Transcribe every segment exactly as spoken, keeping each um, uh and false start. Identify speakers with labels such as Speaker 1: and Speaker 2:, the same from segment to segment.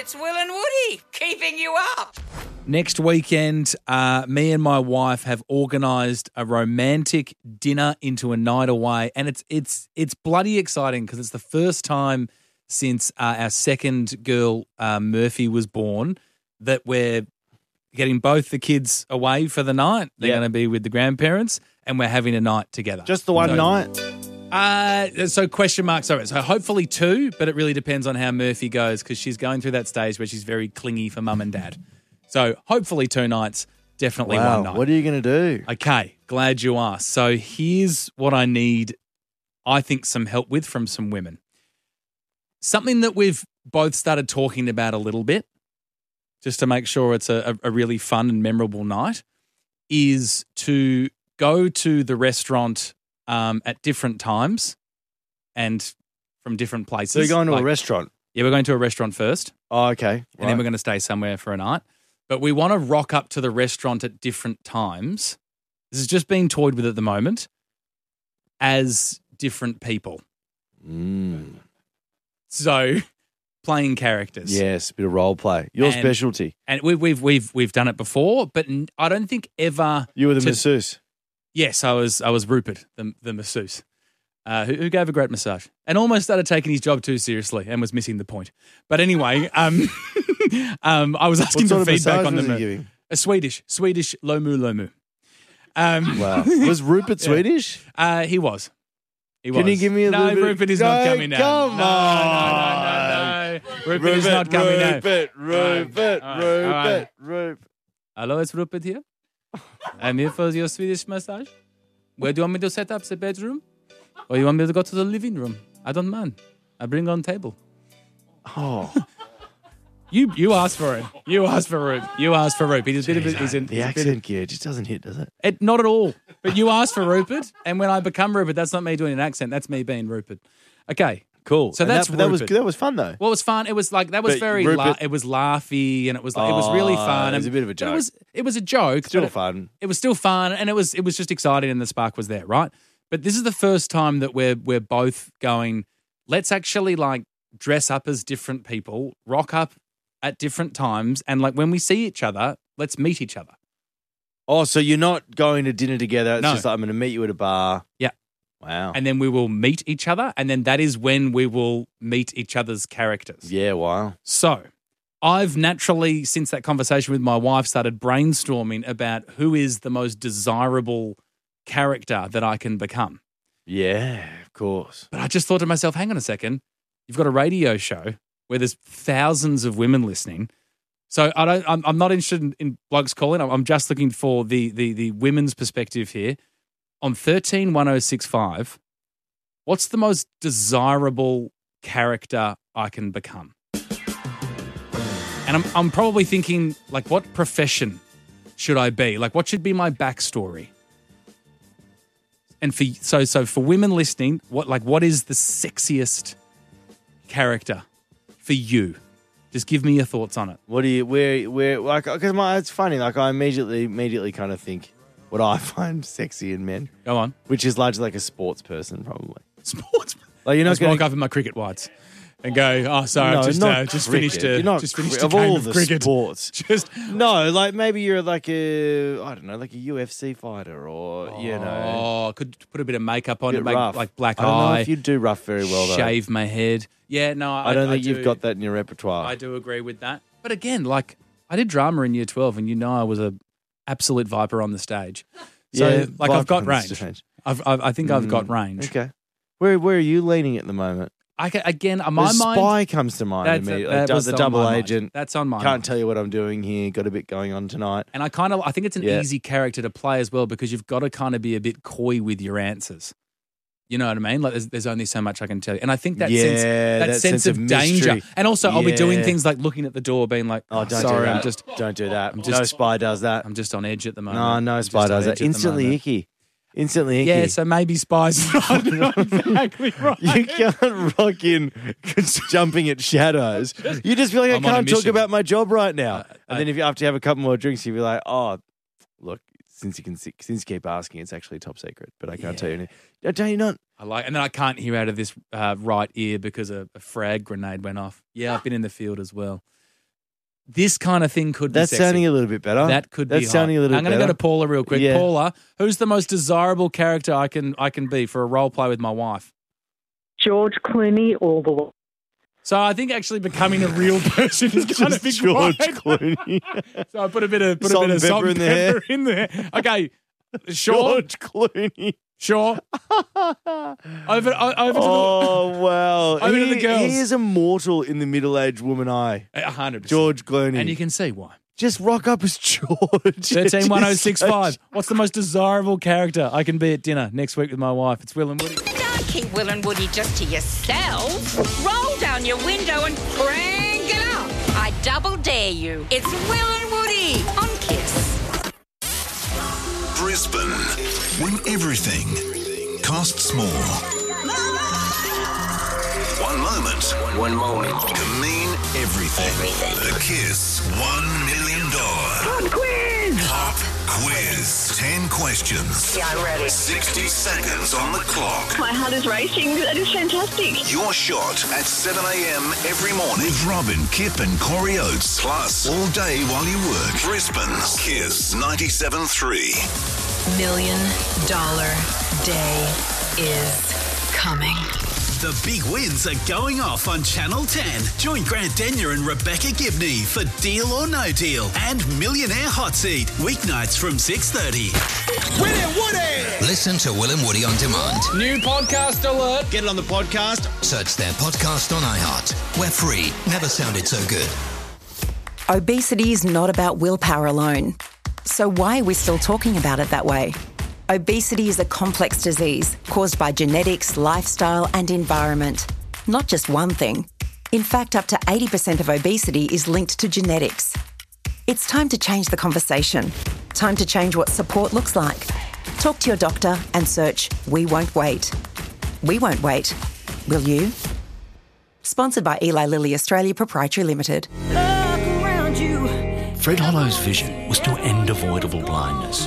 Speaker 1: it's Will and Woody keeping you up.
Speaker 2: Next weekend, uh, me and my wife have organised a romantic dinner into a night away, and it's it's it's bloody exciting because it's the first time since uh, our second girl uh, Murphy was born that we're getting both the kids away for the night. They're
Speaker 3: Yep.
Speaker 2: going to be with the grandparents, and we're having a night together.
Speaker 3: Just the one
Speaker 2: So-
Speaker 3: night?
Speaker 2: Uh, so question marks over it. So hopefully two, but it really depends on how Murphy goes because she's going through that stage where she's very clingy for mum and dad. So hopefully two nights, definitely
Speaker 3: Wow.
Speaker 2: one night.
Speaker 3: What are you going to do?
Speaker 2: Okay, glad you asked. So here's what I need, I think, some help with from some women. Something that we've both started talking about a little bit, just to make sure it's a, a really fun and memorable night, is to go to the restaurant um, at different times and from different places.
Speaker 3: So you're going to
Speaker 2: Like-
Speaker 3: a restaurant?
Speaker 2: Yeah, we're going to a restaurant first.
Speaker 3: Oh, okay.
Speaker 2: And then
Speaker 3: Right.
Speaker 2: we're going to stay somewhere for a night. But we want to rock up to the restaurant at different times. This is just being toyed with at the moment as different people.
Speaker 3: Mm.
Speaker 2: So playing characters.
Speaker 3: Yes, a bit of role play. Your
Speaker 2: And-
Speaker 3: specialty.
Speaker 2: And we've we've we've we've done it before, but n- I don't think ever.
Speaker 3: You were the
Speaker 2: to-
Speaker 3: masseuse.
Speaker 2: Yes, I was. I was Rupert, the the masseuse, uh, who, who gave a great massage and almost started taking his job too seriously and was missing the point. But anyway, um, um, I was asking
Speaker 3: What sort
Speaker 2: for
Speaker 3: of
Speaker 2: feedback
Speaker 3: massage
Speaker 2: on the
Speaker 3: was he
Speaker 2: mo-
Speaker 3: giving?
Speaker 2: a Swedish Swedish lomu lomu. Um,
Speaker 3: Wow. Was Rupert
Speaker 2: Yeah.
Speaker 3: Swedish?
Speaker 2: Uh, he was. He
Speaker 3: Can
Speaker 2: was.
Speaker 3: you give me a
Speaker 2: no,
Speaker 3: little bit?
Speaker 2: Rupert is
Speaker 3: No,
Speaker 2: not coming now.
Speaker 3: come
Speaker 2: no,
Speaker 3: on.
Speaker 2: no, no, no, no. Rupert, is not coming now.
Speaker 3: Rupert, Rupert,
Speaker 2: All right, all right.
Speaker 3: Rupert, Rupert.
Speaker 2: Hello, it's Rupert here. I'm here for your Swedish massage. Where do you want me to set up the bedroom? Or you want me to go to the living room? I don't mind. I bring on table.
Speaker 3: Oh,
Speaker 2: You you asked for it. You asked for Rupe. You asked for Rupe. He's a bit of a, he's in,
Speaker 3: the
Speaker 2: he's a bit of-
Speaker 3: accent gear just doesn't hit, does it?
Speaker 2: It, not at all. But you asked for Rupert, and when I become Rupert, that's not me doing an accent. That's me being Rupert. Okay.
Speaker 3: Cool.
Speaker 2: So
Speaker 3: And
Speaker 2: that's
Speaker 3: that, that was
Speaker 2: Rupert.
Speaker 3: that was fun though.
Speaker 2: Well, it was fun. It was like that was
Speaker 3: But
Speaker 2: very la-
Speaker 3: Rupert-
Speaker 2: it was laughy, and it was like, it was really
Speaker 3: Oh,
Speaker 2: fun.
Speaker 3: it was
Speaker 2: and-
Speaker 3: a bit of a
Speaker 2: but
Speaker 3: joke.
Speaker 2: It was it was a joke.
Speaker 3: Still
Speaker 2: but it-
Speaker 3: fun.
Speaker 2: It was still fun, and it was it was just exciting, and the spark was there, right? But this is the first time that we're we're both going. Let's actually like dress up as different people, rock up at different times, and like when we see each other, let's meet each other.
Speaker 3: Oh, so you're not going to dinner together. It's
Speaker 2: No.
Speaker 3: just like, I'm going to meet you at a bar.
Speaker 2: Yeah.
Speaker 3: Wow.
Speaker 2: And then we will meet each other, and then that is when we will meet each other's characters.
Speaker 3: yeah, wow.
Speaker 2: So I've naturally, since that conversation with my wife, started brainstorming about who is the most desirable character that I can become.
Speaker 3: Yeah, of course.
Speaker 2: But I just thought to myself, hang on a second, you've got a radio show where there's thousands of women listening. So I don't, I'm, I'm not interested in, in blokes calling. I'm, I'm just looking for the, the the women's perspective here. On thirteen one oh six five, what's the most desirable character I can become? And I'm I'm probably thinking, like, what profession should I be? Like, what should be my backstory? And for so so for women listening, what like what is the sexiest character for you? Just give me your thoughts on it.
Speaker 3: What do you, where, where, like, because my, it's funny, like, I immediately, immediately kind of think what I find sexy in men,
Speaker 2: Go on.
Speaker 3: which is largely like a sports person, probably.
Speaker 2: Sports.
Speaker 3: Like, you're
Speaker 2: I
Speaker 3: not
Speaker 2: just
Speaker 3: going
Speaker 2: walk up in my cricket whites and go, oh, sorry,
Speaker 3: No,
Speaker 2: I've just,
Speaker 3: not
Speaker 2: uh, just
Speaker 3: cricket.
Speaker 2: finished a,
Speaker 3: You're not
Speaker 2: just finished
Speaker 3: cri-
Speaker 2: a
Speaker 3: of
Speaker 2: game
Speaker 3: all
Speaker 2: of
Speaker 3: the
Speaker 2: cricket.
Speaker 3: sports.
Speaker 2: Just,
Speaker 3: No, like maybe you're like a, I don't know, like a U F C fighter or, you know,
Speaker 2: oh, could put a bit of makeup on
Speaker 3: bit
Speaker 2: it, make
Speaker 3: rough.
Speaker 2: like black
Speaker 3: I don't know
Speaker 2: eye,
Speaker 3: if you do rough very well, though.
Speaker 2: shave my head. Yeah, no, I,
Speaker 3: I don't think
Speaker 2: do-
Speaker 3: you've got that in your repertoire.
Speaker 2: I do agree with that. But again, like I did drama in year twelve, and you know I was a absolute viper on the stage. So
Speaker 3: Yeah,
Speaker 2: like I've got
Speaker 3: viper on the
Speaker 2: range.
Speaker 3: stage.
Speaker 2: I've, I've, I think I've got
Speaker 3: Mm,
Speaker 2: range.
Speaker 3: Okay. Where where are you leaning at the moment?
Speaker 2: I ca again, on my
Speaker 3: the
Speaker 2: mind,
Speaker 3: spy comes to mind
Speaker 2: that's,
Speaker 3: immediately.
Speaker 2: that
Speaker 3: Du-
Speaker 2: was
Speaker 3: the
Speaker 2: on
Speaker 3: double
Speaker 2: my mind.
Speaker 3: agent.
Speaker 2: That's on my
Speaker 3: Can't
Speaker 2: mind.
Speaker 3: tell you what I'm doing here. Got a bit going on tonight.
Speaker 2: And I kind of, I think it's an
Speaker 3: Yeah.
Speaker 2: easy character to play as well because you've got to kind of be a bit coy with your answers. You know what I mean? Like there's, there's only so much I can tell you. And I think that
Speaker 3: Yeah,
Speaker 2: sense, that,
Speaker 3: that
Speaker 2: sense,
Speaker 3: sense
Speaker 2: of,
Speaker 3: of
Speaker 2: danger.
Speaker 3: mystery.
Speaker 2: And also I'll be doing
Speaker 3: Yeah.
Speaker 2: things like looking at the door being like,
Speaker 3: Oh, don't
Speaker 2: sorry,
Speaker 3: do that.
Speaker 2: I'm just,
Speaker 3: don't do that.
Speaker 2: just-
Speaker 3: no spy does that.
Speaker 2: I'm just on edge at the moment.
Speaker 3: No, no
Speaker 2: I'm
Speaker 3: spy
Speaker 2: just on
Speaker 3: does
Speaker 2: edge
Speaker 3: that.
Speaker 2: at the
Speaker 3: Instantly
Speaker 2: moment.
Speaker 3: icky. Instantly icky.
Speaker 2: Yeah, so maybe spies not, not exactly right.
Speaker 3: You can't rock in jumping at shadows. You just feel like
Speaker 2: I'm
Speaker 3: I
Speaker 2: on a
Speaker 3: can't talk
Speaker 2: mission.
Speaker 3: about my job right now.
Speaker 2: Uh,
Speaker 3: and
Speaker 2: I-
Speaker 3: then if you have to have a couple more drinks, you'll be like, oh, look, since you can see, since you keep asking, it's actually top secret, but I can't tell you anything. Uh, Don't you not?
Speaker 2: I like, and then I can't hear out of this uh, right ear because a, a frag grenade went off. Yeah, I've been in the field as well. this kind of thing could
Speaker 3: That's
Speaker 2: be sexy.
Speaker 3: sounding a little bit better.
Speaker 2: That could be
Speaker 3: That's sounding
Speaker 2: hot.
Speaker 3: a little
Speaker 2: I'm
Speaker 3: bit
Speaker 2: going to
Speaker 3: better.
Speaker 2: go to Paula real quick.
Speaker 3: Yeah.
Speaker 2: Paula, who's the most desirable character I can I can be for a role play with my wife?
Speaker 4: George Clooney all the way.
Speaker 2: So I think actually becoming a real person is kind of
Speaker 3: Just George
Speaker 2: required.
Speaker 3: Clooney.
Speaker 2: So I put a bit of put
Speaker 3: Salt
Speaker 2: a bit of
Speaker 3: and
Speaker 2: salt
Speaker 3: pepper
Speaker 2: and
Speaker 3: in there.
Speaker 2: pepper in there. Okay, sure,
Speaker 3: George Clooney.
Speaker 2: sure. Over o- over to
Speaker 3: Oh, wow.
Speaker 2: Over to
Speaker 3: he,
Speaker 2: the girls.
Speaker 3: he is immortal in the middle-aged woman eye.
Speaker 2: the a hundred percent.
Speaker 3: George Clooney.
Speaker 2: and you can see why.
Speaker 3: Just rock up as George.
Speaker 2: Thirteen one zero
Speaker 3: Just
Speaker 2: six five. What's the most desirable character I can be at dinner next week with my wife? It's Will and Woody.
Speaker 1: Don't keep Will and Woody just to yourselves. Roll down your window and crank it up. I double dare you. It's Will and Woody on Kiss.
Speaker 5: Brisbane, when everything costs more. One moment. One moment. Can mean everything. everything. The Kiss one million dollars
Speaker 4: Pop quiz!
Speaker 5: Pop Quiz. Ten questions.
Speaker 1: Yeah, I'm ready.
Speaker 5: sixty seconds on the clock.
Speaker 4: My heart is racing. That is fantastic.
Speaker 5: Your shot at seven a.m. every morning with Robin, Kip and Corey Oates. Plus, all day while you work. Brisbane's Kiss ninety-seven point three.
Speaker 6: Million dollar day is coming.
Speaker 7: The big wins are going off on Channel ten. Join Grant Denyer and Rebecca Gibney for Deal or No Deal and Millionaire Hot Seat, weeknights from six thirty.
Speaker 5: Will and Woody!
Speaker 8: Listen to Will and Woody on demand.
Speaker 2: New podcast alert.
Speaker 7: Get it on the podcast.
Speaker 8: Search their podcast on iHeart. We're free. Never sounded so good.
Speaker 6: Obesity is not about willpower alone. So why are we still talking about it that way? Obesity is a complex disease caused by genetics, lifestyle and environment. Not just one thing. In fact, up to eighty percent of obesity is linked to genetics. It's time to change the conversation. Time to change what support looks like. Talk to your doctor and search We Won't Wait. We won't wait. Will you? Sponsored by Eli Lilly Australia Proprietary Limited.
Speaker 9: Fred Hollow's vision was to end avoidable blindness.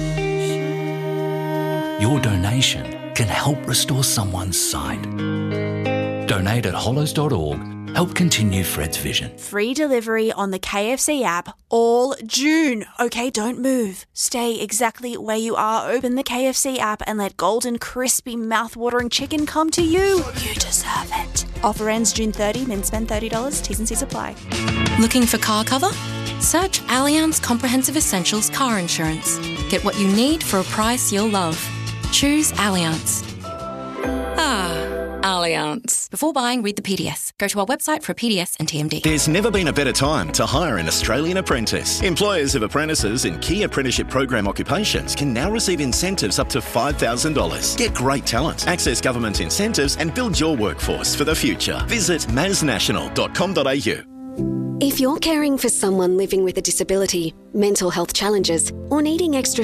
Speaker 9: Your donation can help restore someone's sight. Donate at hollows dot org. Help continue Fred's vision.
Speaker 10: Free delivery on the K F C app all June. Okay, don't move. Stay exactly where you are. Open the K F C app and let golden, crispy, mouth-watering chicken come to you. You deserve it. Offer ends June thirtieth, then spend thirty dollars. T's and C's apply.
Speaker 11: Looking for car cover? Search Allianz Comprehensive Essentials Car Insurance. Get what you need for a price you'll love. Choose Allianz. Ah, Allianz. Before buying, read the P D S. Go to our website for a P D S and T M D.
Speaker 12: There's never been a better time to hire an Australian apprentice. Employers of apprentices in key apprenticeship program occupations can now receive incentives up to five thousand dollars. Get great talent, access government incentives and build your workforce for the future. Visit mas national dot com dot a u.
Speaker 13: If you're caring for someone living with a disability, mental health challenges, or needing extra